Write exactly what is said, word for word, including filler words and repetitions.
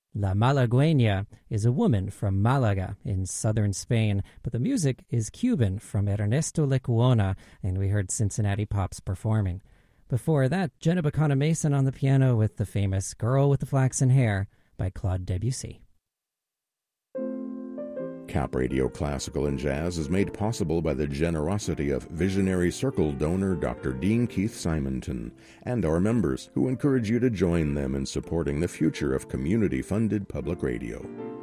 La Malagueña is a woman from Malaga in southern Spain, but the music is Cuban from Ernesto Lecuona, and we heard Cincinnati Pops performing. Before that, Jenna Bacana Mason on the piano with the famous Girl with the Flaxen Hair by Claude Debussy. Cap Radio Classical and Jazz is made possible by the generosity of Visionary Circle donor Doctor Dean Keith Simonton and our members, who encourage you to join them in supporting the future of community-funded public radio.